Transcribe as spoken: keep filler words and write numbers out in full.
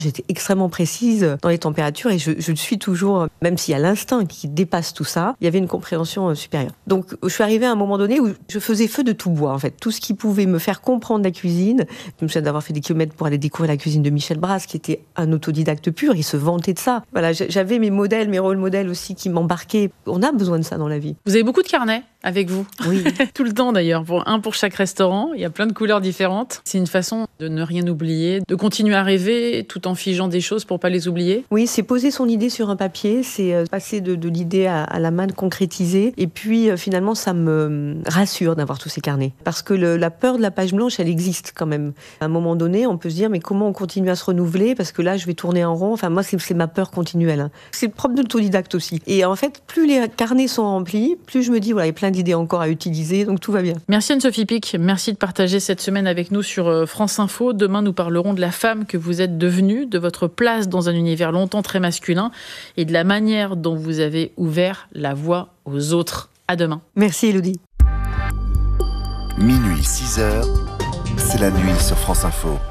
J'étais extrêmement précise dans les températures et je, je le suis toujours, même s'il y a l'instinct qui dépasse tout ça, il y avait une compréhension supérieure. Donc je suis arrivée à un moment donné où je faisais feu de tout bois en fait. Tout ce qui pouvait me faire comprendre la cuisine. Je me souviens d'avoir fait des kilomètres pour aller découvrir la cuisine de Michel Brasse, qui était un autodidacte pur, il se vantait de ça. Voilà, j'avais mes modèles, mes rôles modèles aussi qui m'embarquaient. On a besoin de ça dans la vie. Vous avez beaucoup de carnets avec vous. Oui. Tout le temps d'ailleurs, pour un pour chaque restaurant. Il y a plein de couleurs différentes. C'est une façon de ne rien oublier, de continuer à rêver tout en figeant des choses pour pas les oublier. Oui, c'est poser son idée sur un papier, c'est passer de, de l'idée à, à la main, de concrétiser. Et puis euh, finalement, ça me rassure d'avoir tous ces carnets. Parce que le, la peur de la page blanche, elle existe quand même. À un moment donné, on peut se dire, mais comment on continue à se renouveler? Parce que là, je vais tourner en rond. Enfin, moi, c'est, c'est ma peur continuelle. Hein. C'est le propre de l'autodidacte aussi. Et en fait, plus les carnets sont remplis, plus je me dis, voilà, il y a plein d'idées encore à utiliser, donc tout va bien. Merci Anne-Sophie Pic, merci de partager cette semaine avec nous sur France Info. Demain, nous parlerons de la femme que vous êtes devenue, de votre place dans un univers longtemps très masculin et de la manière dont vous avez ouvert la voie aux autres. À demain. Merci Élodie. Minuit, six heures, c'est la nuit sur France Info.